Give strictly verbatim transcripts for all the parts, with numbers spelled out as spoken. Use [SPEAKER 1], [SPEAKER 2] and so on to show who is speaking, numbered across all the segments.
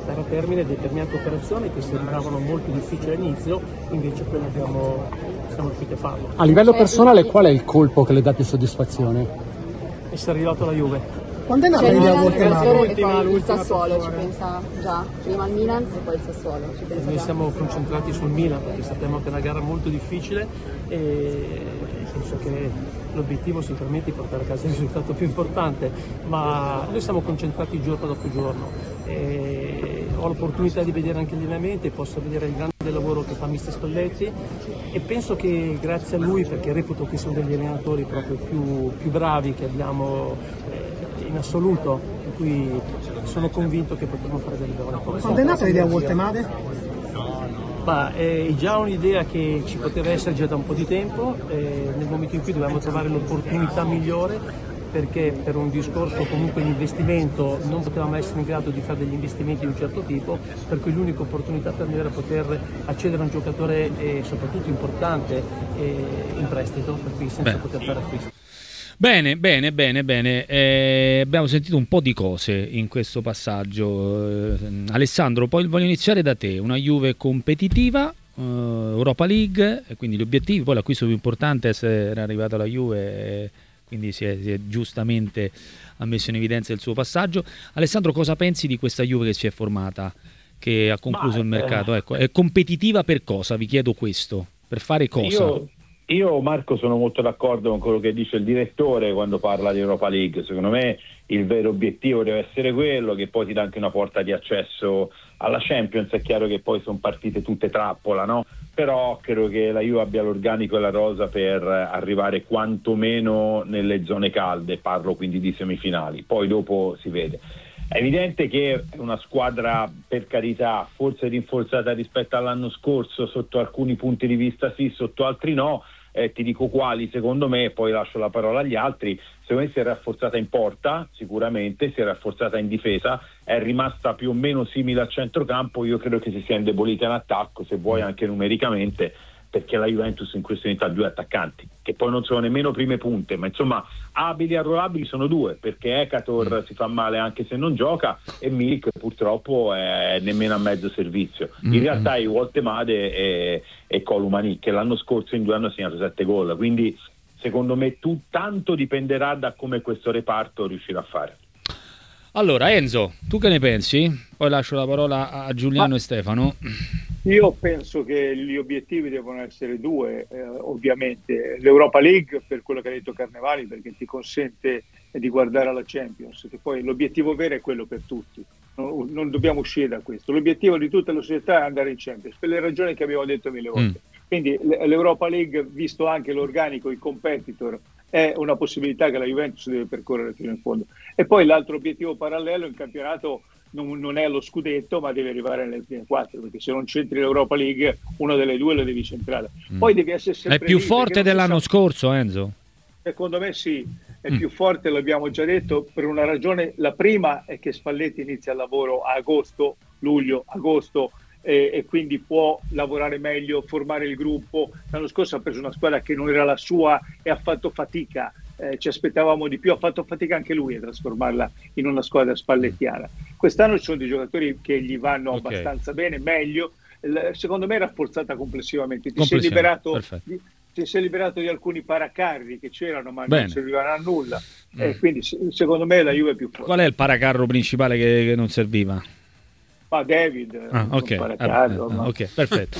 [SPEAKER 1] portare a termine determinate operazioni che sembravano molto difficili all'inizio, invece poi abbiamo, siamo riusciti a farlo.
[SPEAKER 2] A livello personale qual è il colpo che le dà più soddisfazione?
[SPEAKER 1] Essere arrivato alla Juve.
[SPEAKER 3] Quando è nata l'idea a Voltemade?
[SPEAKER 4] L'ultima, il Sassuolo ci pensa già, prima il Milan e poi il Sassuolo. Ci pensa
[SPEAKER 1] Noi
[SPEAKER 4] già.
[SPEAKER 1] siamo concentrati sul Milan perché sappiamo che è una gara molto difficile e penso che l'obiettivo sicuramente è portare a casa il risultato più importante, ma noi siamo concentrati giorno dopo giorno. E ho l'opportunità di vedere anche gli allenamenti, posso vedere il grande lavoro che fa mister Spalletti e penso che grazie a lui, perché reputo che siano degli allenatori proprio più, più bravi che abbiamo eh, in assoluto, per cui sono convinto che potremo fare delle buone cose.
[SPEAKER 3] Quando è nata l'idea a Voltemade?
[SPEAKER 1] Ma è già un'idea che ci poteva essere già da un po' di tempo, eh, nel momento in cui dovevamo trovare l'opportunità migliore, perché per un discorso comunque di investimento non potevamo essere in grado di fare degli investimenti di un certo tipo, per cui l'unica opportunità per noi era poter accedere a un giocatore eh, soprattutto importante eh, in prestito, per cui senza Beh. poter fare acquisto.
[SPEAKER 5] Bene, bene, bene, bene. Eh, abbiamo sentito un po' di cose in questo passaggio. Eh, Alessandro, poi voglio iniziare da te. Una Juve competitiva, eh, Europa League, e quindi gli obiettivi. Poi l'acquisto più importante è essere arrivato alla Juve, eh, quindi si è, si è giustamente ha messo in evidenza il suo passaggio. Alessandro, cosa pensi di questa Juve che si è formata, che ha concluso Ma, il mercato? Eh, ecco, è competitiva per cosa? Vi chiedo questo. Per fare cosa?
[SPEAKER 6] Io... Io, Marco, sono molto d'accordo con quello che dice il direttore quando parla di Europa League. Secondo me il vero obiettivo deve essere quello, che poi ti dà anche una porta di accesso alla Champions. È chiaro che poi sono partite tutte trappola, no? Però credo che la Juve abbia l'organico e la rosa per arrivare quantomeno nelle zone calde, parlo quindi di semifinali, poi dopo si vede. È evidente che è una squadra, per carità, forse rinforzata rispetto all'anno scorso, sotto alcuni punti di vista sì, sotto altri no. Eh, ti dico quali, secondo me, poi lascio la parola agli altri. Secondo me si è rafforzata in porta, sicuramente, si è rafforzata in difesa, è rimasta più o meno simile a centrocampo. Io credo che si sia indebolita in attacco, se vuoi anche numericamente, perché la Juventus in questa unità ha due attaccanti, che poi non sono nemmeno prime punte, ma insomma abili e arruolabili sono due, perché Ekator mm. si fa male anche se non gioca e Milik purtroppo è nemmeno a mezzo servizio. In mm. realtà i Voltemade e, e Columani, che l'anno scorso in due anni hanno segnato sette gol, quindi secondo me tu, tanto dipenderà da come questo reparto riuscirà a fare.
[SPEAKER 5] Allora Enzo, tu che ne pensi? Poi lascio la parola a Giuliano Ma... e Stefano.
[SPEAKER 7] Io penso che gli obiettivi devono essere due, eh, ovviamente l'Europa League per quello che ha detto Carnevali, perché ti consente di guardare alla Champions, che poi l'obiettivo vero è quello per tutti, non, non dobbiamo uscire da questo. L'obiettivo di tutta la società è andare in Champions, per le ragioni che abbiamo detto mille volte. Mm. Quindi l'Europa League, visto anche l'organico, i competitor, è una possibilità che la Juventus deve percorrere fino in fondo. E poi l'altro obiettivo parallelo in campionato non, non è lo scudetto, ma deve arrivare nelle prime quattro, perché se non centri l'Europa League, una delle due lo devi centrare. Mm. Poi devi essere sempre
[SPEAKER 5] è più
[SPEAKER 7] lì,
[SPEAKER 5] forte dell'anno sa... scorso, Enzo?
[SPEAKER 7] Secondo me sì, è
[SPEAKER 5] mm.
[SPEAKER 7] più forte, l'abbiamo già detto, per una ragione. La prima è che Spalletti inizia il lavoro a agosto, luglio, agosto, e, e quindi può lavorare meglio, formare il gruppo. L'anno scorso ha preso una squadra che non era la sua e ha fatto fatica. Eh, ci aspettavamo di più, ha fatto fatica anche lui a trasformarla in una squadra spallettiana. Quest'anno ci sono dei giocatori che gli vanno okay. abbastanza bene, meglio. L- secondo me è rafforzata complessivamente. Ti sei liberato di, ti sei liberato di alcuni paracarri che c'erano, ma bene. non servivano a nulla. Mm. Eh, quindi secondo me la Juve è più forte.
[SPEAKER 5] Qual è il paracarro principale che, che non serviva?
[SPEAKER 7] Ma David,
[SPEAKER 5] ah, ok,
[SPEAKER 7] paracarro,
[SPEAKER 5] ah,
[SPEAKER 7] ma...
[SPEAKER 5] ok, perfetto.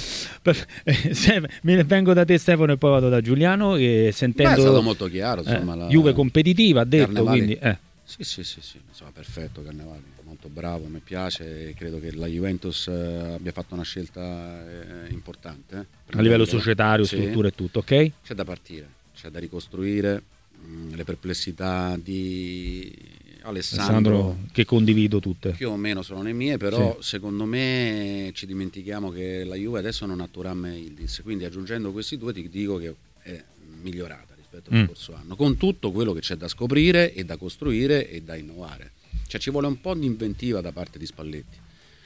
[SPEAKER 5] Perfe- me vengo da te Stefano e poi vado da Giuliano, e sentendo
[SPEAKER 8] Beh, è stato molto chiaro, insomma,
[SPEAKER 5] eh,
[SPEAKER 8] la...
[SPEAKER 5] Juve competitiva, ha detto,
[SPEAKER 8] Carnevali.
[SPEAKER 5] quindi eh.
[SPEAKER 8] sì, sì, sì, sì, insomma, perfetto Carnevali, molto bravo, mi piace, credo che la Juventus abbia fatto una scelta eh, importante eh,
[SPEAKER 5] a livello societario, sì. struttura e tutto, ok?
[SPEAKER 8] C'è da partire, c'è da ricostruire. Mh, le perplessità di Alessandro,
[SPEAKER 5] Alessandro, che condivido tutte,
[SPEAKER 8] più o meno sono le mie, però
[SPEAKER 5] sì.
[SPEAKER 8] secondo me ci dimentichiamo che la Juve adesso non ha Thuram e Yildiz, quindi aggiungendo questi due ti dico che è migliorata rispetto al mm. scorso anno, con tutto quello che c'è da scoprire e da costruire e da innovare. Cioè ci vuole un po' di inventiva da parte di Spalletti.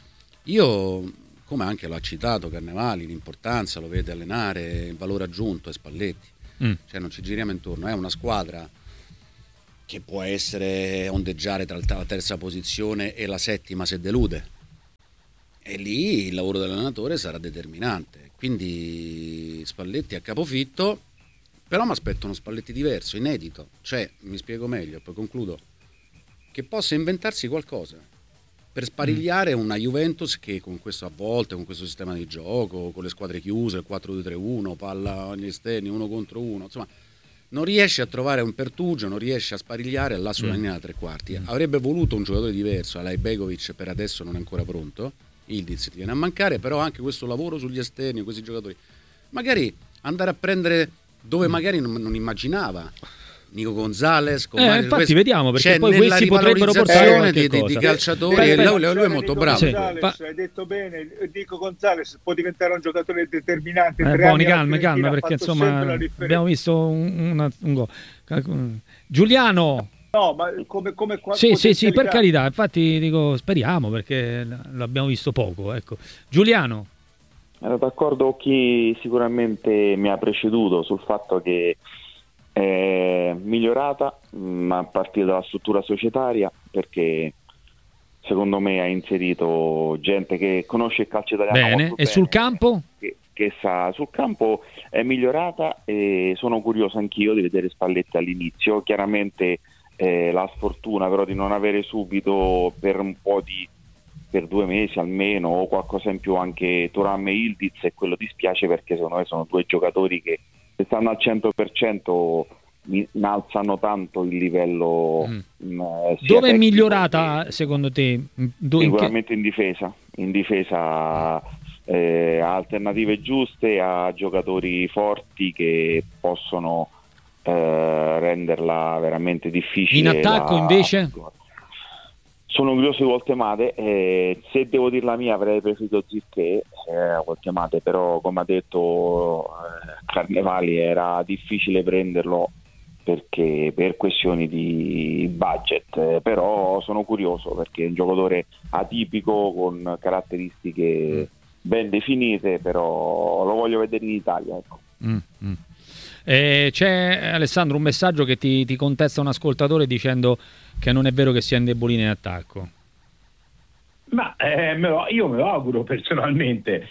[SPEAKER 8] Io, come anche l'ha citato Carnevali, l'importanza, lo vede allenare, il valore aggiunto è Spalletti. Mm. Cioè non ci giriamo intorno, è una squadra che può essere ondeggiare tra la terza posizione e la settima se delude, e lì il lavoro dell'allenatore sarà determinante. Quindi Spalletti a capofitto, però mi aspetto uno Spalletti diverso, inedito, cioè, mi spiego meglio, poi concludo, che possa inventarsi qualcosa per sparigliare una Juventus che con questo a volte, con questo sistema di gioco, con le squadre chiuse, il quattro due tre uno, palla agli esterni, uno contro uno, insomma, non riesce a trovare un pertugio, non riesce a sparigliare là sulla linea da tre quarti. Mm. Avrebbe voluto un giocatore diverso, Alay Begovic per adesso non è ancora pronto, Ildiz ti viene a mancare, però anche questo lavoro sugli esterni, questi giocatori, magari andare a prendere dove magari non, non immaginava Nico Gonzalez,
[SPEAKER 5] eh, infatti questo, vediamo perché poi questi potrebbero portare
[SPEAKER 8] di, di, di calciatori e lui, lui è molto bravo.
[SPEAKER 7] Sì. Gonzalez, hai detto bene, Nico Gonzalez può diventare un giocatore determinante.
[SPEAKER 5] Eh, buoni, calma, calma, perché insomma abbiamo visto un, una, un gol. Giuliano.
[SPEAKER 7] No, ma come, come
[SPEAKER 5] sì, sì, sì, per carità, infatti dico speriamo perché l'abbiamo visto poco, ecco. Giuliano.
[SPEAKER 9] Ero d'accordo con chi sicuramente mi ha preceduto sul fatto che è migliorata, ma a partire dalla struttura societaria, perché secondo me ha inserito gente che conosce il calcio italiano
[SPEAKER 5] bene.
[SPEAKER 9] molto
[SPEAKER 5] E bene, sul campo?
[SPEAKER 9] Che, che sa, sul campo è migliorata e sono curioso anch'io di vedere Spalletti all'inizio. Chiaramente eh, la sfortuna però di non avere subito per un po' di per due mesi almeno o qualcosa in più anche Thuram e Ildiz, e quello dispiace perché secondo me sono due giocatori che se stanno al cento per cento innalzano tanto il livello.
[SPEAKER 5] Mm. Mh, dove è migliorata che, secondo te?
[SPEAKER 9] Do, sicuramente in, che... in difesa in difesa eh, ha alternative giuste, ha giocatori forti che possono eh, renderla veramente difficile.
[SPEAKER 5] In attacco
[SPEAKER 9] la...
[SPEAKER 5] invece?
[SPEAKER 9] Sono curioso di Voltemade, eh, se devo dire la mia avrei preferito Zirkzee eh, Voltemade, però come ha detto eh, Carnevali era difficile prenderlo perché per questioni di budget, eh, però sono curioso perché è un giocatore atipico con caratteristiche ben definite, però lo voglio vedere in Italia, ecco.
[SPEAKER 5] mm, mm. Eh, c'è Alessandro un messaggio che ti, ti contesta un ascoltatore dicendo che non è vero che sia indebolina in attacco.
[SPEAKER 6] Ma eh, me lo, io me lo auguro personalmente.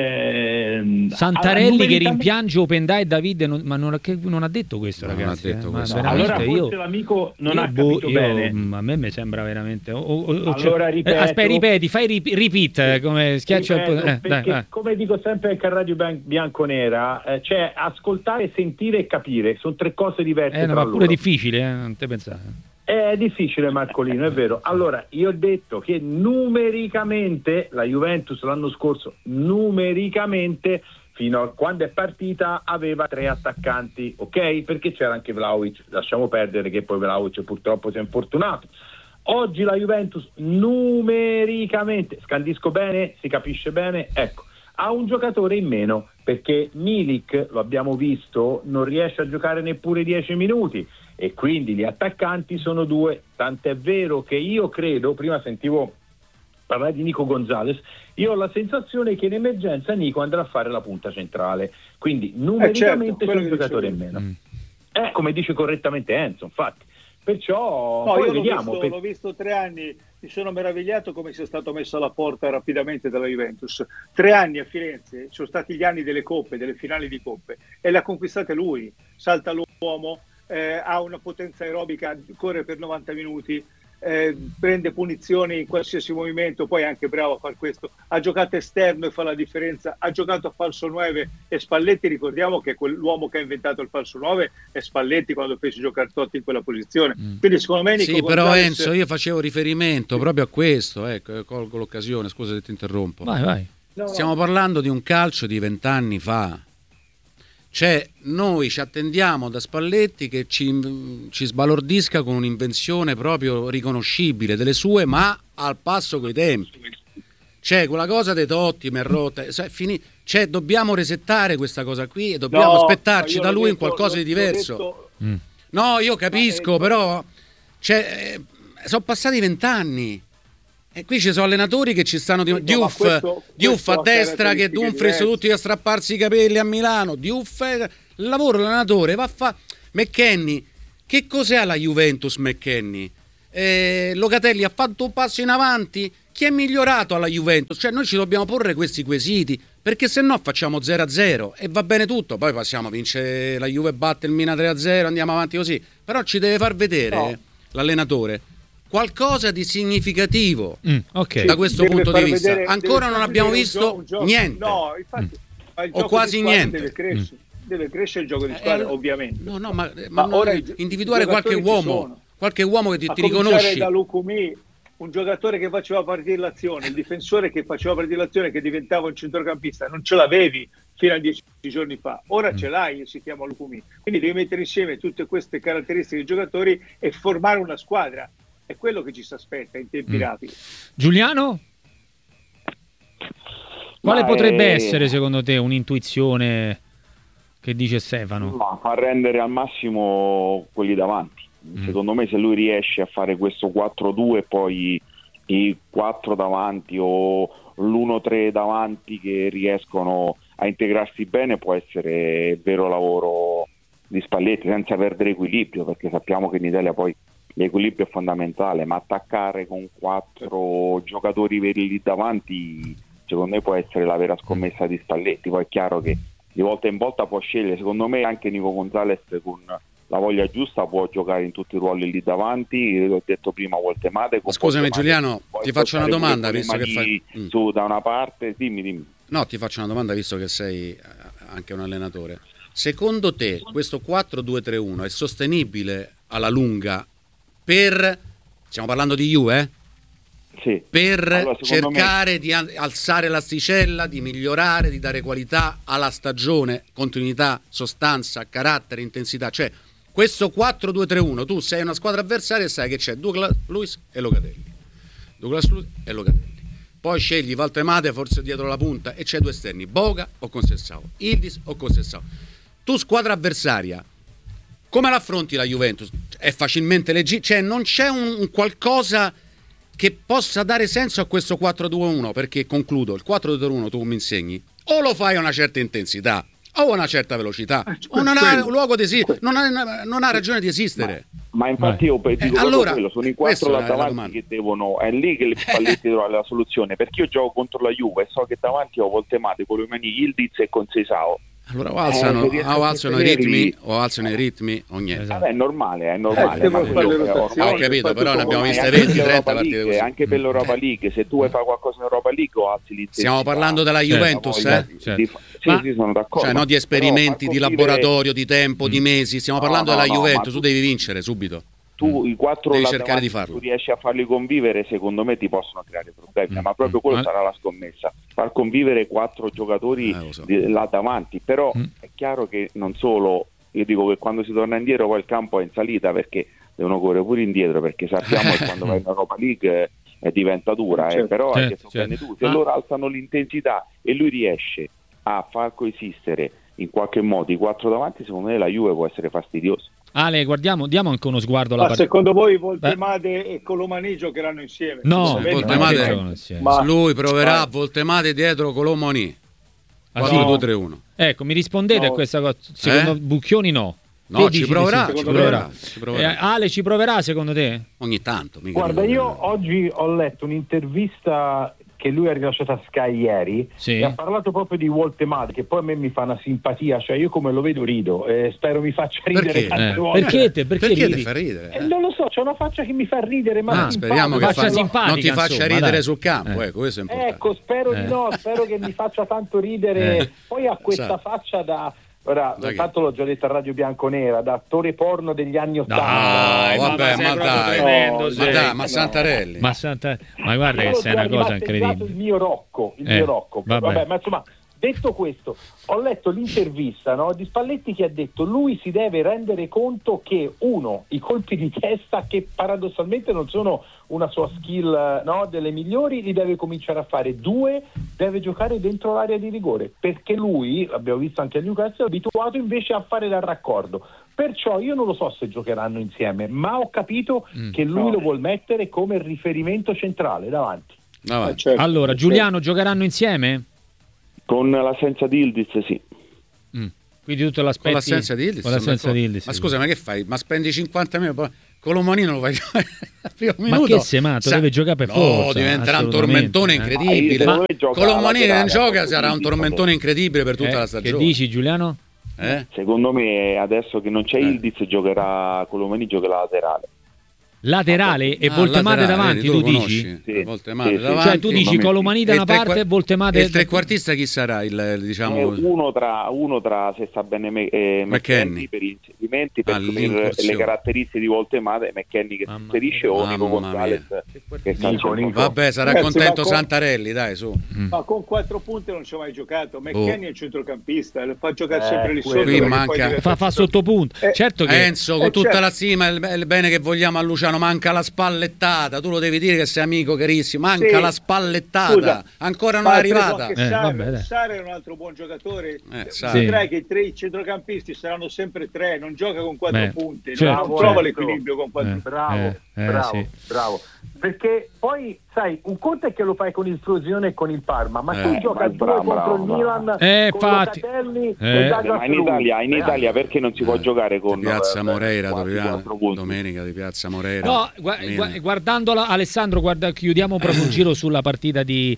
[SPEAKER 6] Eh,
[SPEAKER 5] Santarelli che rimpiange Opendai e Davide, non, ma non, che, non ha detto questo, no, ragazzi.
[SPEAKER 8] Non ha detto
[SPEAKER 5] eh,
[SPEAKER 8] questo.
[SPEAKER 5] Ma
[SPEAKER 6] no, allora forse
[SPEAKER 5] io,
[SPEAKER 6] l'amico non
[SPEAKER 5] io,
[SPEAKER 6] ha capito
[SPEAKER 5] io,
[SPEAKER 6] bene.
[SPEAKER 5] A me mi sembra veramente. Oh, oh,
[SPEAKER 6] allora
[SPEAKER 5] cioè,
[SPEAKER 6] ripeto,
[SPEAKER 5] aspetta, ripeti, fai repeat come schiaccia
[SPEAKER 6] ripeto,
[SPEAKER 5] il, eh,
[SPEAKER 6] perché,
[SPEAKER 5] dai,
[SPEAKER 6] come dico sempre anche a Radio Bianconera, eh, cioè ascoltare, sentire e capire sono tre cose diverse.
[SPEAKER 5] Eh, no,
[SPEAKER 6] tra
[SPEAKER 5] ma
[SPEAKER 6] loro.
[SPEAKER 5] pure difficile, eh, non te pensare.
[SPEAKER 6] È difficile, Marcolino, è vero. Allora, io ho detto che numericamente la Juventus l'anno scorso, numericamente, fino a quando è partita, aveva tre attaccanti, ok? Perché c'era anche Vlahovic, lasciamo perdere che poi Vlahovic purtroppo si è infortunato. Oggi la Juventus numericamente, scandisco bene, si capisce bene, ecco, ha un giocatore in meno, perché Milik, lo abbiamo visto, non riesce a giocare neppure dieci minuti, e quindi gli attaccanti sono due, tant'è vero che io credo, prima sentivo parlare di Nico Gonzalez, io ho la sensazione che in emergenza Nico andrà a fare la punta centrale, quindi numericamente
[SPEAKER 7] eh certo,
[SPEAKER 6] c'è un giocatore in meno. Mm. Eh, come dice correttamente Enzo, infatti. Perciò
[SPEAKER 7] no,
[SPEAKER 6] poi
[SPEAKER 7] io
[SPEAKER 6] vediamo.
[SPEAKER 7] L'ho visto,
[SPEAKER 6] per...
[SPEAKER 7] l'ho visto tre anni, mi sono meravigliato come sia stato messo alla porta rapidamente dalla Juventus. Tre anni a Firenze, sono stati gli anni delle coppe, delle finali di coppe, e le ha conquistate lui, salta l'uomo, eh, ha una potenza aerobica, corre per novanta minuti, eh, prende punizioni in qualsiasi movimento, poi è anche bravo a fare questo, ha giocato esterno e fa la differenza, ha giocato a falso nove e Spalletti, ricordiamo che quell'uomo che ha inventato il falso nove è Spalletti quando fece giocare Totti in quella posizione, mm. quindi secondo me Nico
[SPEAKER 8] sì,
[SPEAKER 7] Gonzalez...
[SPEAKER 8] però Enzo, io facevo riferimento proprio a questo, ecco, colgo l'occasione, scusa se ti interrompo.
[SPEAKER 5] Vai, vai.
[SPEAKER 7] No,
[SPEAKER 8] stiamo
[SPEAKER 7] no.
[SPEAKER 8] parlando di un calcio di vent'anni fa. Cioè, noi ci attendiamo da Spalletti che ci, ci sbalordisca con un'invenzione proprio riconoscibile delle sue, ma al passo coi tempi. Cioè, quella cosa dei Totti, Merrotta, cioè, fini, cioè, dobbiamo resettare questa cosa qui e dobbiamo
[SPEAKER 7] no,
[SPEAKER 8] aspettarci da lui
[SPEAKER 7] detto,
[SPEAKER 8] in qualcosa di diverso.
[SPEAKER 7] Detto...
[SPEAKER 8] Mm. No, io capisco, però cioè, eh, sono passati vent'anni. E qui ci sono allenatori che ci stanno di...
[SPEAKER 7] no,
[SPEAKER 8] Diouf,
[SPEAKER 7] questo,
[SPEAKER 8] Diouf
[SPEAKER 7] questo
[SPEAKER 8] a destra che Dumfries tutti a strapparsi i capelli a Milano. Diouf è... il lavoro dell'allenatore va a fa... McKennie, che cos'è la Juventus McKennie? Eh, Locatelli ha fatto un passo in avanti, chi è migliorato alla Juventus? Cioè noi ci dobbiamo porre questi quesiti, perché se no facciamo zero a zero e va bene tutto, poi passiamo, vince la Juve, batte il Milan tre a zero, andiamo avanti così, però ci deve far vedere no. l'allenatore qualcosa di significativo
[SPEAKER 5] mm, okay.
[SPEAKER 8] da questo
[SPEAKER 7] deve
[SPEAKER 8] punto di vista.
[SPEAKER 7] vedere,
[SPEAKER 8] Ancora non abbiamo visto
[SPEAKER 7] gio- un gioco,
[SPEAKER 8] niente.
[SPEAKER 7] No, infatti,
[SPEAKER 8] mm.
[SPEAKER 7] il
[SPEAKER 8] o quasi niente.
[SPEAKER 7] Deve crescere, mm. deve crescere il gioco di
[SPEAKER 8] Eh,
[SPEAKER 7] squadra,
[SPEAKER 8] eh,
[SPEAKER 7] ovviamente.
[SPEAKER 8] No, no, ma, ma,
[SPEAKER 7] ma ora
[SPEAKER 8] individuare qualche uomo, qualche uomo che ti,
[SPEAKER 7] a
[SPEAKER 8] ti riconosci.
[SPEAKER 7] da Lucumi, un giocatore che faceva partire l'azione, il difensore che faceva partire l'azione, che diventava un centrocampista, non ce l'avevi fino a dieci giorni fa, ora mm. ce l'hai, si chiama Lucumi. Quindi devi mettere insieme tutte queste caratteristiche dei giocatori e formare una squadra. È quello che ci si aspetta in tempi mm. rapidi.
[SPEAKER 5] Giuliano? Quale
[SPEAKER 9] Ma
[SPEAKER 5] potrebbe
[SPEAKER 9] è...
[SPEAKER 5] essere secondo te un'intuizione che dice Stefano?
[SPEAKER 9] Ma fa rendere al massimo quelli davanti. Mm. Secondo me se lui riesce a fare questo quattro due e poi i quattro davanti o l'uno tre davanti che riescono a integrarsi bene, può essere il vero lavoro di Spalletti, senza perdere equilibrio, perché sappiamo che in Italia poi l'equilibrio è fondamentale, ma attaccare con quattro giocatori veri lì davanti secondo me può essere la vera scommessa di Spalletti. Poi è chiaro che di volta in volta può scegliere, secondo me anche Nico Gonzalez con la voglia giusta può giocare in tutti i ruoli lì davanti, l'ho detto prima, Voltemade.
[SPEAKER 8] Scusami Giuliano, ti faccio una domanda visto che fai
[SPEAKER 9] mm. su da una parte, dimmi dimmi.
[SPEAKER 8] No, ti faccio una domanda visto che sei anche un allenatore. Secondo te questo quattro due tre uno è sostenibile alla lunga per, stiamo parlando di Juve, eh?
[SPEAKER 9] Sì.
[SPEAKER 8] Per
[SPEAKER 9] allora,
[SPEAKER 8] cercare
[SPEAKER 9] me...
[SPEAKER 8] di alzare l'asticella, di migliorare, di dare qualità alla stagione, continuità, sostanza, carattere, intensità. Cioè, questo quattro due tre uno, tu sei una squadra avversaria e sai che c'è Douglas Luiz e Locatelli. Douglas Luiz e Locatelli. Poi scegli Valtemade forse dietro la punta e c'è due esterni, Boga o Conceição, Yildiz o Conceição. Tu squadra avversaria, come l'affronti la Juventus? È facilmente leggibile, cioè non c'è un, un qualcosa che possa dare senso a questo quattro due uno, perché concludo, il quattro due uno tu mi insegni, o lo fai a una certa intensità o a una certa velocità, o non ha luogo di esi- non ha, non ha ragione di esistere.
[SPEAKER 9] Ma, ma infatti io dico
[SPEAKER 8] eh, allora,
[SPEAKER 9] quello, sono i quattro là davanti che devono, è lì che il Spalletti trova la soluzione, perché io gioco contro la Juve e so che davanti ho Voltemade, Colomani, Yildiz e Conceição.
[SPEAKER 8] Allora o alzano, eh, o alzano i ritmi o alzano i ritmi o niente.
[SPEAKER 9] Esatto. Vabbè, è normale, è normale. Eh,
[SPEAKER 8] ma quello, ho capito, però ne abbiamo viste venti trenta partite così.
[SPEAKER 9] Anche per l'Europa League, se tu vuoi fare qualcosa in Europa League o alzi l'intensità.
[SPEAKER 8] Stiamo parlando della Juventus,
[SPEAKER 9] certo.
[SPEAKER 8] eh?
[SPEAKER 9] Certo. Di, sì, ma, sì, sono d'accordo.
[SPEAKER 8] Cioè, non di esperimenti, di laboratorio, di tempo, mm. di mesi. Stiamo
[SPEAKER 9] no,
[SPEAKER 8] parlando
[SPEAKER 9] no,
[SPEAKER 8] della
[SPEAKER 9] no,
[SPEAKER 8] Juventus, tu
[SPEAKER 9] tu
[SPEAKER 8] devi vincere subito.
[SPEAKER 9] Tu i quattro
[SPEAKER 8] devi
[SPEAKER 9] là
[SPEAKER 8] cercare
[SPEAKER 9] davanti,
[SPEAKER 8] di farlo.
[SPEAKER 9] Tu riesci a farli convivere, secondo me ti possono creare problemi, mm. ma proprio quello mm. sarà la scommessa, far convivere quattro giocatori eh, so. di, là davanti, però mm. è chiaro che non solo, io dico che quando si torna indietro poi il campo è in salita, perché devono correre pure indietro, perché sappiamo che quando vai in Europa League eh, diventa dura, certo. eh, però certo, hai detto certo. bene tu, se ah. loro alzano l'intensità e lui riesce a far coesistere in qualche modo i quattro davanti, secondo me la Juve può essere fastidiosa.
[SPEAKER 5] Ale, guardiamo, diamo anche uno sguardo alla
[SPEAKER 7] Ma
[SPEAKER 5] partita.
[SPEAKER 7] secondo voi Voltemade Beh. e Colomani giocheranno insieme?
[SPEAKER 5] No,
[SPEAKER 8] Voltemade, ma... lui proverà Voltemade dietro Colomani. quattro due tre uno.
[SPEAKER 5] Ecco, mi rispondete no. a questa cosa? Secondo eh? Bucchioni no.
[SPEAKER 8] No, ci proverà, ci proverà, ci proverà.
[SPEAKER 5] Eh, Ale ci proverà secondo te?
[SPEAKER 8] Ogni tanto.
[SPEAKER 10] Guarda, io oggi ho letto un'intervista che lui ha rilasciato a Sky ieri, sì. e ha parlato proprio di Voltemade, che poi a me mi fa una simpatia, cioè io come lo vedo rido, e spero mi faccia ridere
[SPEAKER 8] perché?
[SPEAKER 10] tante
[SPEAKER 8] Eh.
[SPEAKER 10] volte.
[SPEAKER 5] Perché te? Perché,
[SPEAKER 8] perché
[SPEAKER 5] ridi?
[SPEAKER 8] ti fa ridere?
[SPEAKER 10] Eh, non lo so, c'è una faccia che mi fa ridere, ma
[SPEAKER 8] ah, speriamo che
[SPEAKER 5] faccia
[SPEAKER 8] fa...
[SPEAKER 5] simpatica,
[SPEAKER 8] non ti faccia
[SPEAKER 5] insomma,
[SPEAKER 8] ridere
[SPEAKER 5] dai.
[SPEAKER 8] sul campo,
[SPEAKER 5] eh.
[SPEAKER 8] ecco, questo è importante.
[SPEAKER 10] Ecco, spero
[SPEAKER 5] eh.
[SPEAKER 10] di no, spero che mi faccia tanto ridere.
[SPEAKER 5] Eh.
[SPEAKER 10] Poi ha questa
[SPEAKER 8] Sa.
[SPEAKER 10] faccia da... Ora,
[SPEAKER 8] Da
[SPEAKER 10] intanto l'ho già detto a Radio Bianconera, da attore porno degli anni ottanta.
[SPEAKER 8] Dai, vabbè, ma, ma dai,
[SPEAKER 5] tremendo,
[SPEAKER 8] no,
[SPEAKER 5] sì.
[SPEAKER 8] ma, dai, ma
[SPEAKER 10] no.
[SPEAKER 8] Santarelli.
[SPEAKER 5] Ma, Santa... ma guarda
[SPEAKER 10] Io
[SPEAKER 5] che sei una cosa incredibile.
[SPEAKER 10] Il mio Rocco, il
[SPEAKER 5] eh,
[SPEAKER 10] mio Rocco.
[SPEAKER 5] Vabbè.
[SPEAKER 10] Vabbè, ma insomma, detto questo, ho letto l'intervista, no, di Spalletti che ha detto lui si deve rendere conto che uno, i colpi di testa, che paradossalmente non sono una sua skill, no, delle migliori, li deve cominciare a fare. Due, deve giocare dentro l'area di rigore, perché lui, l'abbiamo visto anche a Newcastle, è abituato invece a fare dal raccordo. Perciò io non lo so se giocheranno insieme, ma ho capito mm. che lui no. lo vuol mettere come riferimento centrale davanti.
[SPEAKER 8] Ah,
[SPEAKER 7] eh, certo.
[SPEAKER 5] Allora, Giuliano, giocheranno insieme?
[SPEAKER 9] Con l'assenza di Yildiz, sì.
[SPEAKER 5] Mm. Quindi tutto l'aspetti
[SPEAKER 8] con l'assenza di Yildiz.
[SPEAKER 5] Con l'assenza di Yildiz.
[SPEAKER 8] Ma scusa, ma che fai? Ma spendi cinquanta milioni, Colomani non lo fai giocare al primo
[SPEAKER 5] Ma
[SPEAKER 8] minuto.
[SPEAKER 5] che semato,
[SPEAKER 8] Sa-
[SPEAKER 5] deve giocare per
[SPEAKER 8] no,
[SPEAKER 5] forza.
[SPEAKER 8] diventerà un
[SPEAKER 5] assolutamente,
[SPEAKER 8] tormentone
[SPEAKER 5] eh.
[SPEAKER 8] incredibile.
[SPEAKER 9] Ma-
[SPEAKER 8] Colomani che non gioca
[SPEAKER 9] a
[SPEAKER 8] sarà un tormentone incredibile per tutta
[SPEAKER 5] Eh,
[SPEAKER 8] la
[SPEAKER 5] che
[SPEAKER 8] stagione.
[SPEAKER 5] dici, Giuliano?
[SPEAKER 8] Eh?
[SPEAKER 9] Secondo me adesso che non c'è
[SPEAKER 8] Eh.
[SPEAKER 9] Ildiz giocherà Colomani, giocherà laterale.
[SPEAKER 5] Laterale e
[SPEAKER 8] Ah,
[SPEAKER 5] Voltemade
[SPEAKER 8] laterale,
[SPEAKER 5] davanti,
[SPEAKER 8] vedi,
[SPEAKER 5] tu
[SPEAKER 8] lo
[SPEAKER 5] dici?
[SPEAKER 8] conosci?
[SPEAKER 9] Sì,
[SPEAKER 8] Voltemade
[SPEAKER 9] sì, sì.
[SPEAKER 8] davanti.
[SPEAKER 5] Cioè tu dici
[SPEAKER 9] ma-
[SPEAKER 5] Colomani da
[SPEAKER 8] E
[SPEAKER 5] una
[SPEAKER 8] il tre
[SPEAKER 5] parte,
[SPEAKER 8] qua-
[SPEAKER 5] Voltemade
[SPEAKER 8] E il trequartista chi sarà? Il, il, diciamo...
[SPEAKER 9] Eh, uno, tra, uno tra, se sta bene, me, eh,
[SPEAKER 8] McKennie.
[SPEAKER 9] McKennie per gli inserimenti, per,
[SPEAKER 8] Ah,
[SPEAKER 9] per
[SPEAKER 8] l'incursione.
[SPEAKER 9] le caratteristiche di Voltemade, McKennie che si
[SPEAKER 5] Mamma
[SPEAKER 9] inserisce o Nico
[SPEAKER 8] Mamma
[SPEAKER 9] Gonzalez
[SPEAKER 8] mia.
[SPEAKER 9] che calcia il
[SPEAKER 8] Vabbè, sarà
[SPEAKER 7] Ragazzi,
[SPEAKER 8] contento
[SPEAKER 7] ma con-
[SPEAKER 8] Santarelli, dai, su.
[SPEAKER 7] Ma con quattro punti non ci ha mai giocato.
[SPEAKER 8] Oh.
[SPEAKER 7] McKennie è il centrocampista, lo fa giocare
[SPEAKER 10] Eh,
[SPEAKER 7] sempre lì
[SPEAKER 10] quello.
[SPEAKER 7] sotto.
[SPEAKER 8] Qui
[SPEAKER 7] perché
[SPEAKER 8] manca-
[SPEAKER 7] poi diventa-
[SPEAKER 5] fa, fa sottopunto.
[SPEAKER 7] Eh,
[SPEAKER 5] Certo che
[SPEAKER 8] Enzo, con
[SPEAKER 7] eh,
[SPEAKER 8] tutta
[SPEAKER 7] certo.
[SPEAKER 8] la stima e il, il bene che vogliamo a Luciano, manca la spallettata. Tu lo devi dire che sei amico carissimo. Manca
[SPEAKER 7] Sì.
[SPEAKER 8] la spallettata.
[SPEAKER 7] Scusa,
[SPEAKER 8] Ancora non
[SPEAKER 7] ma
[SPEAKER 8] è
[SPEAKER 7] ha preso
[SPEAKER 8] arrivata.
[SPEAKER 7] anche
[SPEAKER 5] Eh,
[SPEAKER 7] Sarri.
[SPEAKER 5] vabbè, dai.
[SPEAKER 7] Sarri è un altro buon giocatore.
[SPEAKER 8] Eh, Sarri.
[SPEAKER 7] Vedrai che i tre i centrocampisti saranno sempre tre, non gioca con quattro
[SPEAKER 5] Beh,
[SPEAKER 7] punti,
[SPEAKER 5] certo,
[SPEAKER 7] non
[SPEAKER 10] certo.
[SPEAKER 7] trova l'equilibrio con quattro
[SPEAKER 5] Eh.
[SPEAKER 7] punti.
[SPEAKER 10] Bravo,
[SPEAKER 5] Eh, eh,
[SPEAKER 10] bravo,
[SPEAKER 5] sì.
[SPEAKER 10] bravo. Perché poi, sai, un conto è che lo fai con il Frosinone e con il Parma, ma
[SPEAKER 8] Eh,
[SPEAKER 10] tu gioca
[SPEAKER 9] ma
[SPEAKER 10] due
[SPEAKER 9] bravo,
[SPEAKER 10] contro
[SPEAKER 9] bravo,
[SPEAKER 10] il
[SPEAKER 9] bravo.
[SPEAKER 10] Milan
[SPEAKER 5] Eh,
[SPEAKER 10] con
[SPEAKER 5] infatti.
[SPEAKER 10] Locatelli
[SPEAKER 5] Eh.
[SPEAKER 10] e Douglas
[SPEAKER 9] Ma in
[SPEAKER 10] Luiz.
[SPEAKER 9] Italia, in Italia perché non si può giocare con
[SPEAKER 8] Di Piazza
[SPEAKER 9] eh,
[SPEAKER 8] Moreira,
[SPEAKER 9] quattro-
[SPEAKER 8] dobbiamo-
[SPEAKER 9] quattro punti?
[SPEAKER 8] domenica di Piazza Moreira.
[SPEAKER 5] No, gua-
[SPEAKER 8] Milan.
[SPEAKER 5] gua- guardandola, Alessandro, guarda, chiudiamo proprio un giro sulla partita di,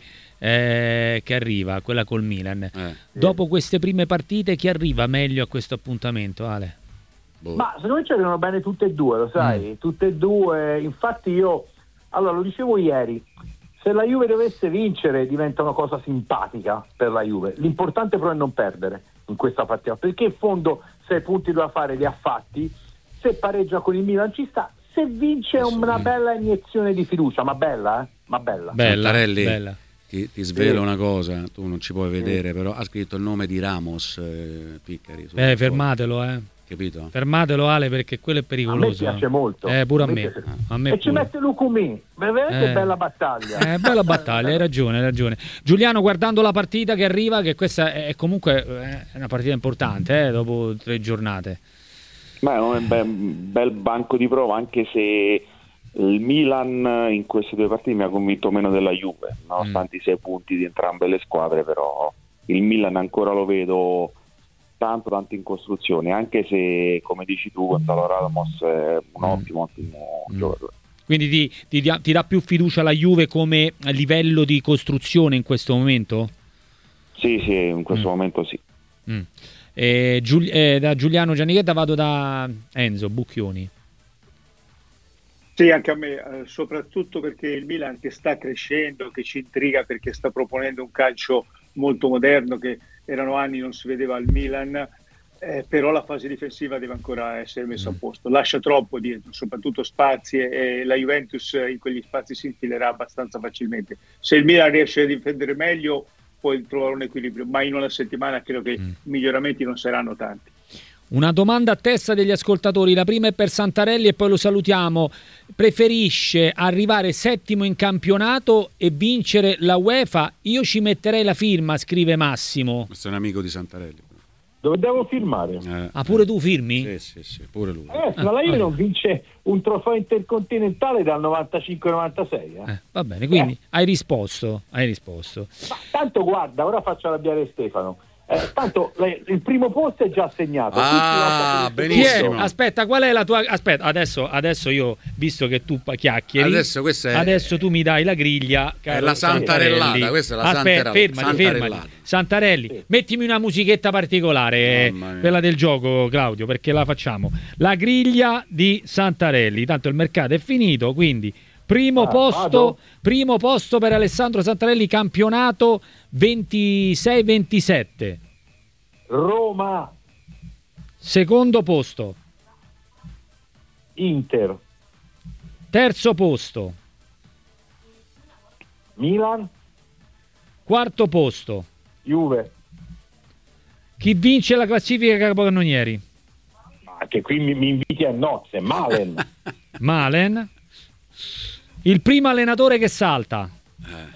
[SPEAKER 5] eh, che arriva, quella col Milan.
[SPEAKER 8] Eh,
[SPEAKER 5] Dopo queste prime partite, chi arriva meglio a questo appuntamento, Ale?
[SPEAKER 8] boh.
[SPEAKER 10] Ma secondo me ci arrivano bene tutte e due, lo sai,
[SPEAKER 5] Mm.
[SPEAKER 10] tutte e due. Infatti io, allora lo dicevo ieri, se la Juve dovesse vincere diventa una cosa simpatica per la Juve. L'importante però è non perdere in questa partita, perché in fondo sei punti da fare li ha fatti, se pareggia con il Milan ci sta, se vince è una bella iniezione di fiducia, ma bella, eh? Ma bella.
[SPEAKER 5] Bella,
[SPEAKER 8] Santarelli,
[SPEAKER 5] bella.
[SPEAKER 8] Ti, ti svelo
[SPEAKER 10] Sì.
[SPEAKER 8] una cosa, tu non ci puoi vedere, però ha scritto il nome di Ramos eh, Piccari. sul
[SPEAKER 5] Eh,
[SPEAKER 8] fuori,
[SPEAKER 5] fermatelo, eh.
[SPEAKER 8] Capito?
[SPEAKER 5] Fermatelo, Ale, perché quello è
[SPEAKER 10] A me
[SPEAKER 5] pericoloso.
[SPEAKER 10] piace molto.
[SPEAKER 5] Eh, pure a
[SPEAKER 10] A me
[SPEAKER 5] me.
[SPEAKER 10] piace.
[SPEAKER 5] A me
[SPEAKER 10] E ci
[SPEAKER 5] pure.
[SPEAKER 10] mette Lucumi, veramente
[SPEAKER 5] Eh.
[SPEAKER 10] bella battaglia.
[SPEAKER 5] Eh, bella battaglia, hai ragione, hai ragione. Giuliano, guardando la partita che arriva, che questa è comunque eh, è una partita importante, eh, dopo tre giornate.
[SPEAKER 9] Ma è un bel, bel banco di prova, anche se il Milan in queste due partite mi ha convinto meno della Juve, nonostante
[SPEAKER 5] Mm.
[SPEAKER 9] i sei punti di entrambe le squadre, però il Milan ancora lo vedo tanto tanto in costruzione, anche se come dici tu Gonzalo Ramos è un ottimo ottimo
[SPEAKER 5] Mm.
[SPEAKER 9] giocatore.
[SPEAKER 5] Quindi ti, ti dia- ti dà più fiducia la Juve come livello di costruzione in questo momento?
[SPEAKER 9] Sì, sì, in questo
[SPEAKER 5] Mm.
[SPEAKER 9] momento sì.
[SPEAKER 5] Mm. Eh, Giul- eh, da Giuliano Giannichetta vado da Enzo Bucchioni.
[SPEAKER 7] Sì, anche a me, eh, soprattutto perché il Milan che sta crescendo, che ci intriga perché sta proponendo un calcio molto moderno, che erano anni non si vedeva al Milan, eh, però la fase difensiva deve ancora essere messa a posto. Lascia troppo dietro, soprattutto spazi, e, e la Juventus in quegli spazi si infilerà abbastanza facilmente. Se il Milan riesce a difendere meglio, puoi trovare un equilibrio, ma in una settimana credo che i miglioramenti non saranno tanti.
[SPEAKER 5] Una domanda a testa degli ascoltatori, la prima è per Santarelli e poi lo salutiamo. Preferisce arrivare settimo in campionato e vincere la UEFA? Io ci metterei la firma, scrive Massimo.
[SPEAKER 8] Questo è un amico di Santarelli.
[SPEAKER 10] Dove devo firmare?
[SPEAKER 8] Eh,
[SPEAKER 5] Ah, pure tu firmi?
[SPEAKER 8] Sì, sì, sì, pure lui.
[SPEAKER 10] Eh, ma la Juve non vince un trofeo intercontinentale dal novantacinque novantasei. Eh.
[SPEAKER 5] Eh, va bene, quindi hai risposto, hai risposto.
[SPEAKER 10] Ma tanto guarda, ora faccio arrabbiare Stefano. Eh, tanto le- il primo posto è già assegnato.
[SPEAKER 8] Ah,
[SPEAKER 10] Tutti
[SPEAKER 5] Chi è?
[SPEAKER 8] benissimo.
[SPEAKER 5] Aspetta, qual è la tua... Aspetta, adesso, adesso io, visto che tu pa- chiacchieri,
[SPEAKER 8] Adesso questa è-
[SPEAKER 5] adesso tu mi dai la griglia, caro
[SPEAKER 8] la santarellata,
[SPEAKER 5] Santarelli.
[SPEAKER 8] questa è la
[SPEAKER 5] Aspetta,
[SPEAKER 8] santarella-
[SPEAKER 5] fermati, fermati.
[SPEAKER 8] santarellata.
[SPEAKER 5] Santarelli,
[SPEAKER 10] Sì.
[SPEAKER 5] mettimi una musichetta particolare,
[SPEAKER 8] Mamma mia.
[SPEAKER 5] quella del gioco, Claudio, perché la facciamo. La griglia di Santarelli, tanto il mercato è finito, quindi primo
[SPEAKER 10] Ah,
[SPEAKER 5] posto,
[SPEAKER 10] vado?
[SPEAKER 5] primo posto per Alessandro Santarelli, campionato ventisei ventisette.
[SPEAKER 10] Roma,
[SPEAKER 5] Secondo posto,
[SPEAKER 10] Inter,
[SPEAKER 5] terzo posto,
[SPEAKER 10] Milan,
[SPEAKER 5] quarto posto.
[SPEAKER 10] Juve.
[SPEAKER 5] Chi vince la classifica capocannonieri?
[SPEAKER 10] Ma che qui mi, mi inviti a nozze, Malen.
[SPEAKER 5] Malen. Il primo allenatore che salta.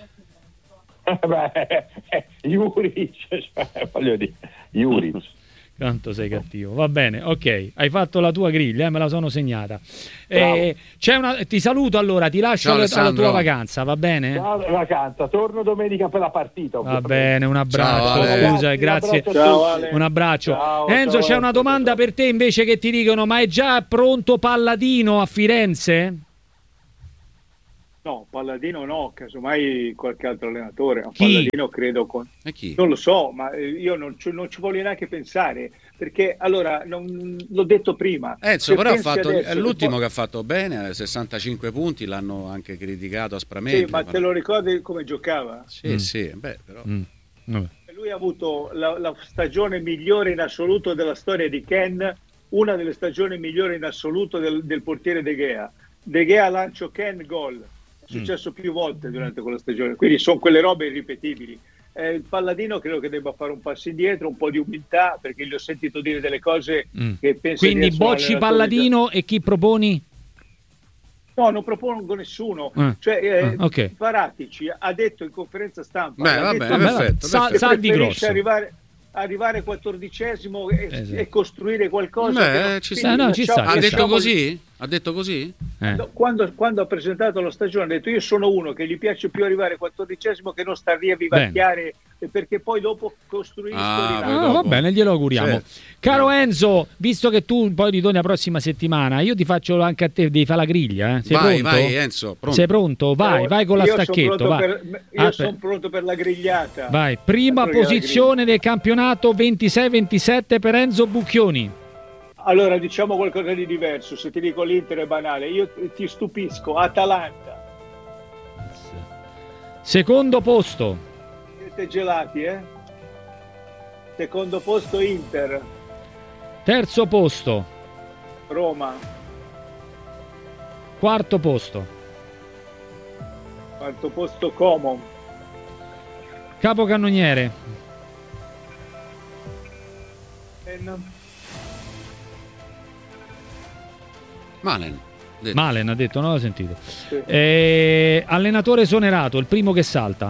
[SPEAKER 10] Beh, Juric, cioè, voglio dire, Juric.
[SPEAKER 5] Quanto sei cattivo. Va bene, ok, hai fatto la tua griglia, eh, me la sono segnata. Eh, c'è una... Ti saluto allora, ti lascio alla, alla tua vacanza, va bene?
[SPEAKER 10] Ciao, vacanza, torno domenica per la partita.
[SPEAKER 5] Va bene, un abbraccio,
[SPEAKER 10] Ciao,
[SPEAKER 5] scusa,
[SPEAKER 10] Ale.
[SPEAKER 5] grazie.
[SPEAKER 10] Un abbraccio a
[SPEAKER 5] Ciao,
[SPEAKER 10] tutti.
[SPEAKER 5] un abbraccio.
[SPEAKER 10] Ciao,
[SPEAKER 5] Enzo,
[SPEAKER 10] ciao,
[SPEAKER 5] c'è una domanda per te invece che ti dicono, ma è già pronto Palladino a Firenze?
[SPEAKER 7] No, Palladino no, casomai qualche altro allenatore. A
[SPEAKER 5] Chi?
[SPEAKER 7] Palladino credo con...
[SPEAKER 8] E chi?
[SPEAKER 7] Non lo so, ma eh, io non ci, non ci voglio neanche pensare, perché allora, non, l'ho detto prima.
[SPEAKER 8] Enzo
[SPEAKER 7] se
[SPEAKER 8] però ha
[SPEAKER 7] pensi
[SPEAKER 8] fatto,
[SPEAKER 7] adesso
[SPEAKER 8] è
[SPEAKER 7] che
[SPEAKER 8] l'ultimo
[SPEAKER 7] poi-
[SPEAKER 8] che ha fatto bene, sessantacinque punti, l'hanno anche criticato aspramente.
[SPEAKER 7] Sì, ma te lo ricordi come giocava?
[SPEAKER 8] Sì,
[SPEAKER 5] Mm.
[SPEAKER 8] sì, beh, però...
[SPEAKER 5] Mm. Vabbè.
[SPEAKER 7] Lui ha avuto la, la stagione migliore in assoluto della storia di Ken, una delle stagioni migliori in assoluto del, del portiere De Gea. De Gea lancio Ken, gol. È successo più volte durante quella stagione, quindi sono quelle robe irripetibili. Eh, il Palladino credo che debba fare un passo indietro, un po' di umiltà, perché gli ho sentito dire delle cose
[SPEAKER 5] Mm.
[SPEAKER 7] che penso
[SPEAKER 5] Quindi
[SPEAKER 7] di essere un
[SPEAKER 5] bocci
[SPEAKER 7] allenatore
[SPEAKER 5] Palladino e chi proponi?
[SPEAKER 7] No, non propongo nessuno.
[SPEAKER 5] Ah.
[SPEAKER 7] Cioè, eh,
[SPEAKER 5] Ah, ok.
[SPEAKER 7] Paratici ha detto in conferenza stampa
[SPEAKER 8] Beh,
[SPEAKER 7] ha
[SPEAKER 8] va
[SPEAKER 7] detto
[SPEAKER 8] bene,
[SPEAKER 5] Vabbè,
[SPEAKER 8] perfetto,
[SPEAKER 5] sa-
[SPEAKER 8] perfetto.
[SPEAKER 7] che
[SPEAKER 5] saldi
[SPEAKER 7] preferisce
[SPEAKER 5] grosso.
[SPEAKER 7] arrivare, arrivare quattordicesimo e,
[SPEAKER 5] Esatto.
[SPEAKER 7] e costruire qualcosa.
[SPEAKER 8] Beh,
[SPEAKER 7] che non-
[SPEAKER 8] ci
[SPEAKER 7] quindi
[SPEAKER 5] sta. No, ci sta,
[SPEAKER 7] lasciamo-
[SPEAKER 8] Ha
[SPEAKER 5] ci
[SPEAKER 8] detto
[SPEAKER 7] lasciamo-
[SPEAKER 8] così? Ha detto così?
[SPEAKER 5] Eh.
[SPEAKER 7] No, Quando, quando ha presentato la stagione ha detto io sono uno che gli piace più arrivare quattordicesimo che non star lì a vivacchiare, perché poi dopo costruisco
[SPEAKER 8] Ah,
[SPEAKER 7] e
[SPEAKER 8] poi
[SPEAKER 7] rilancio.
[SPEAKER 5] Ah, va
[SPEAKER 8] dopo.
[SPEAKER 5] bene, glielo auguriamo.
[SPEAKER 8] Certo.
[SPEAKER 5] Caro Enzo, visto che tu poi ritorni la prossima settimana, io ti faccio anche a te, devi fare la griglia. Eh? Sei
[SPEAKER 8] Vai,
[SPEAKER 5] pronto?
[SPEAKER 8] vai Enzo, pronto.
[SPEAKER 5] Sei pronto? Vai,
[SPEAKER 7] Io-
[SPEAKER 5] vai con la
[SPEAKER 7] io son
[SPEAKER 5] stacchetto.
[SPEAKER 7] pronto
[SPEAKER 5] Vai.
[SPEAKER 7] per- io
[SPEAKER 5] Aspetta.
[SPEAKER 7] sono pronto per la grigliata.
[SPEAKER 5] Vai, prima
[SPEAKER 7] Altro che la
[SPEAKER 5] posizione del campionato ventisei ventisette per Enzo Bucchioni.
[SPEAKER 7] Allora diciamo qualcosa di diverso, se ti dico l'Inter è banale, io ti stupisco, Atalanta,
[SPEAKER 5] Secondo posto,
[SPEAKER 7] siete gelati eh? Secondo posto Inter,
[SPEAKER 5] terzo posto,
[SPEAKER 7] Roma,
[SPEAKER 5] quarto posto,
[SPEAKER 7] quarto posto Como,
[SPEAKER 5] capocannoniere,
[SPEAKER 8] Malen. detto.
[SPEAKER 5] Malen ha detto, non l'ho sentito.
[SPEAKER 7] Sì.
[SPEAKER 5] Eh, allenatore esonerato, il primo che salta.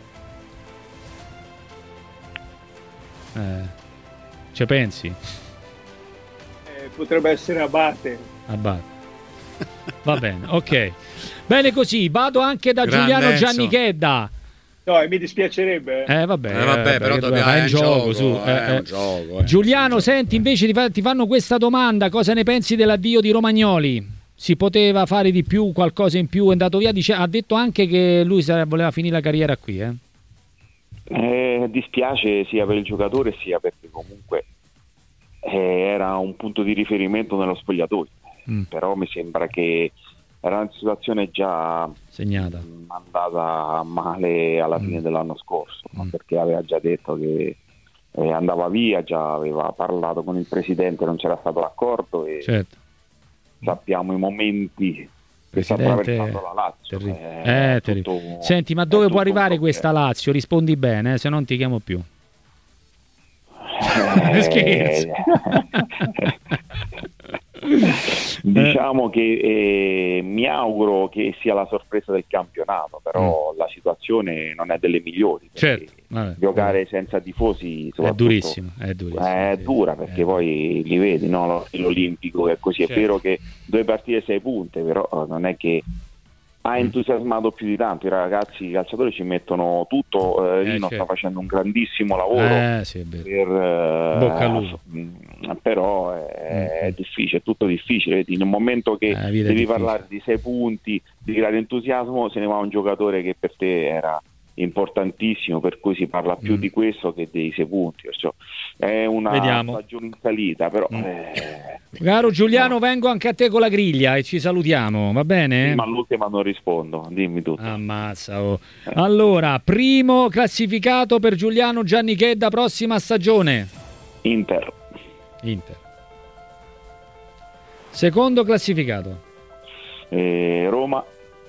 [SPEAKER 5] Eh, ci pensi?
[SPEAKER 7] eh, potrebbe essere Abate.
[SPEAKER 5] Abate. Va bene, ok. Bene così, vado anche da
[SPEAKER 8] Grande
[SPEAKER 5] Giuliano
[SPEAKER 8] Enzo.
[SPEAKER 5] Giannichedda.
[SPEAKER 7] No, e mi dispiacerebbe. eh.
[SPEAKER 5] Eh vabbè,
[SPEAKER 8] Eh, vabbè, però
[SPEAKER 5] che
[SPEAKER 8] dobbiamo-
[SPEAKER 5] vai
[SPEAKER 8] è
[SPEAKER 5] in
[SPEAKER 8] un
[SPEAKER 5] gioco,
[SPEAKER 8] gioco,
[SPEAKER 5] su.
[SPEAKER 8] eh,
[SPEAKER 5] eh,
[SPEAKER 8] è un
[SPEAKER 5] eh.
[SPEAKER 8] gioco, eh.
[SPEAKER 5] Giuliano, senti, invece ti, fa- ti fanno questa domanda, cosa ne pensi dell'addio di Romagnoli? Si poteva fare di più, qualcosa in più, è andato via, dice, ha detto anche che lui sare- voleva finire la carriera qui, eh?
[SPEAKER 9] Eh, dispiace sia per il giocatore sia perché comunque eh, era un punto di riferimento nello spogliatoio.
[SPEAKER 5] Mm.
[SPEAKER 9] Però mi sembra che era una situazione già
[SPEAKER 5] Segnata.
[SPEAKER 9] mh, andata male alla fine
[SPEAKER 5] Mm.
[SPEAKER 9] dell'anno scorso, no?
[SPEAKER 5] Mm.
[SPEAKER 9] Perché aveva già detto che eh, andava via, già aveva parlato con il presidente, non c'era stato l'accordo e
[SPEAKER 5] Certo.
[SPEAKER 9] sappiamo i momenti che sta
[SPEAKER 5] Presidente,
[SPEAKER 9] attraversando la Lazio.
[SPEAKER 5] terri-
[SPEAKER 9] È
[SPEAKER 5] eh, terri-
[SPEAKER 9] tutto-
[SPEAKER 5] Senti, ma
[SPEAKER 9] è
[SPEAKER 5] dove
[SPEAKER 9] tutto
[SPEAKER 5] può
[SPEAKER 9] un
[SPEAKER 5] arrivare
[SPEAKER 9] problema.
[SPEAKER 5] questa Lazio? Rispondi bene, eh, se non ti chiamo più.
[SPEAKER 9] Eh,
[SPEAKER 5] Scherzo.
[SPEAKER 9] Diciamo che eh, mi auguro che sia la sorpresa del campionato, però la situazione non è delle migliori. perché
[SPEAKER 5] Certo, vabbè.
[SPEAKER 9] giocare senza tifosi
[SPEAKER 5] È
[SPEAKER 9] soprattutto,
[SPEAKER 5] durissimo, è durissimo.
[SPEAKER 9] è
[SPEAKER 5] sì.
[SPEAKER 9] dura perché
[SPEAKER 5] Eh.
[SPEAKER 9] poi li vedi, no? L'Olimpico è così.
[SPEAKER 5] Certo.
[SPEAKER 9] È vero che due partite sei punte, però eh, non è che ha entusiasmato più di tanto. I ragazzi i calciatori ci mettono tutto. eh,
[SPEAKER 5] Eh,
[SPEAKER 9] Rino
[SPEAKER 5] certo.
[SPEAKER 9] sta facendo un grandissimo lavoro.
[SPEAKER 5] Eh, sì, è vero.
[SPEAKER 9] Per, eh,
[SPEAKER 5] Bocca al lupo.
[SPEAKER 9] mh, però è, è
[SPEAKER 5] Mm.
[SPEAKER 9] difficile, è tutto difficile. Vedi, nel momento che
[SPEAKER 5] Eh, la vita è
[SPEAKER 9] devi
[SPEAKER 5] difficile.
[SPEAKER 9] parlare di sei punti, di grande entusiasmo, se ne va un giocatore che per te era importantissimo, per cui si parla più
[SPEAKER 5] Mm.
[SPEAKER 9] di questo che dei sei punti. Perciò è una
[SPEAKER 5] Vediamo.
[SPEAKER 9] stagione in salita, però
[SPEAKER 5] Mm.
[SPEAKER 9] eh,
[SPEAKER 5] Caro Giuliano, vengo anche a te con la griglia e ci salutiamo, va bene?
[SPEAKER 9] sì, ma all'ultima non rispondo, dimmi tutto.
[SPEAKER 5] Ammazza, oh. Allora, primo classificato per Giuliano Giannichedda, prossima stagione.
[SPEAKER 9] Inter,
[SPEAKER 5] Inter. Secondo classificato.
[SPEAKER 9] eh, Roma,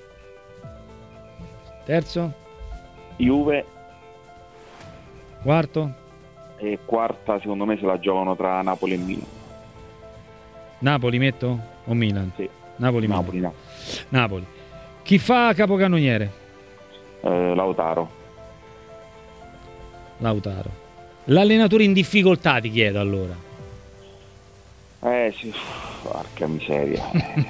[SPEAKER 5] Terzo.
[SPEAKER 9] Juve
[SPEAKER 5] Quarto.
[SPEAKER 9] e quarta secondo me se la giocano tra Napoli e Milan.
[SPEAKER 5] Napoli metto? O Milan?
[SPEAKER 9] Sì.
[SPEAKER 5] Napoli, Milan.
[SPEAKER 9] Napoli, no.
[SPEAKER 5] Napoli. Chi fa capocannoniere?
[SPEAKER 9] Eh, Lautaro.
[SPEAKER 5] Lautaro. L'allenatore in difficoltà, ti chiedo allora.
[SPEAKER 9] Eh sì, porca miseria.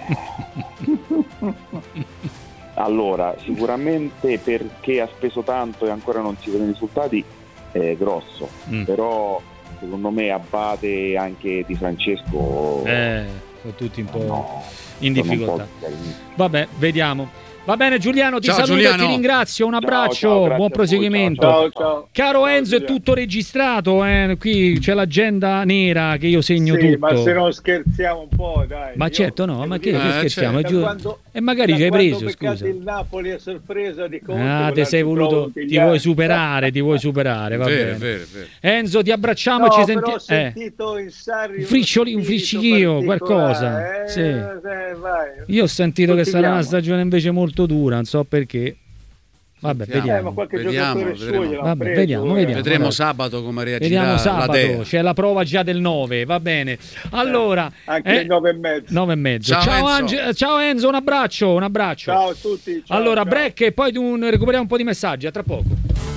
[SPEAKER 9] Allora, sicuramente perché ha speso tanto e ancora non si vedono i risultati è grosso, mm. però secondo me Abate anche Di Francesco
[SPEAKER 5] eh, sono tutti un po'
[SPEAKER 9] no,
[SPEAKER 5] in difficoltà.
[SPEAKER 9] Po'
[SPEAKER 5] Vabbè, vediamo. Va bene Giuliano, ti
[SPEAKER 8] ciao,
[SPEAKER 5] saluto
[SPEAKER 8] Giuliano.
[SPEAKER 5] e ti ringrazio, un abbraccio,
[SPEAKER 9] ciao, ciao,
[SPEAKER 5] buon proseguimento.
[SPEAKER 7] Ciao, ciao.
[SPEAKER 5] Caro
[SPEAKER 7] ciao,
[SPEAKER 5] Enzo,
[SPEAKER 7] Giuliano.
[SPEAKER 5] è tutto registrato, eh? Qui c'è l'agenda nera che io segno
[SPEAKER 7] sì,
[SPEAKER 5] tutto.
[SPEAKER 7] ma se non scherziamo un po', dai.
[SPEAKER 5] Ma
[SPEAKER 7] Io
[SPEAKER 5] certo, no, ma che,
[SPEAKER 7] dire,
[SPEAKER 5] che
[SPEAKER 8] eh,
[SPEAKER 5] scherziamo?
[SPEAKER 8] certo.
[SPEAKER 5] È giu-
[SPEAKER 7] quando,
[SPEAKER 5] e magari ci hai preso, scusa.
[SPEAKER 7] il Napoli a sorpresa di Conte.
[SPEAKER 5] Ah, te sei voluto, ti vuoi superare, ti vuoi superare, va
[SPEAKER 8] Vero,
[SPEAKER 5] bene.
[SPEAKER 8] vero, vero.
[SPEAKER 5] Enzo, ti abbracciamo
[SPEAKER 7] No,
[SPEAKER 5] e ci
[SPEAKER 7] però
[SPEAKER 5] sentiamo.
[SPEAKER 7] ho sentito in Sarri
[SPEAKER 5] un friccioli, un friccichio, qualcosa.
[SPEAKER 7] Eh,
[SPEAKER 5] Sì.
[SPEAKER 7] eh, vai.
[SPEAKER 5] Io ho sentito che sarà una
[SPEAKER 7] Continuiamo.
[SPEAKER 5] stagione invece molto dura, non so perché. Vabbè,
[SPEAKER 8] Sentiamo.
[SPEAKER 7] Eh, ma
[SPEAKER 5] vediamo.
[SPEAKER 7] qualche
[SPEAKER 8] Vediamo,
[SPEAKER 7] giocatore suo
[SPEAKER 8] vedremo.
[SPEAKER 7] gliel'ha
[SPEAKER 5] Vabbè,
[SPEAKER 7] preso,
[SPEAKER 5] vediamo,
[SPEAKER 7] eh.
[SPEAKER 5] vediamo.
[SPEAKER 8] Vedremo
[SPEAKER 5] Vabbè.
[SPEAKER 8] sabato come reagirà
[SPEAKER 5] Vediamo
[SPEAKER 8] la
[SPEAKER 5] sabato,
[SPEAKER 8] Dea.
[SPEAKER 5] c'è la prova già del nove, va bene. Allora,
[SPEAKER 7] Anche
[SPEAKER 5] eh,
[SPEAKER 7] il nove e mezzo.
[SPEAKER 5] nove e mezzo.
[SPEAKER 8] Ciao,
[SPEAKER 5] Ciao,
[SPEAKER 8] Enzo.
[SPEAKER 5] Ange- ciao Enzo, un abbraccio, un abbraccio.
[SPEAKER 7] Ciao a tutti. Ciao,
[SPEAKER 5] allora,
[SPEAKER 7] ciao.
[SPEAKER 5] break e poi un- recuperiamo un po' di messaggi, a tra poco.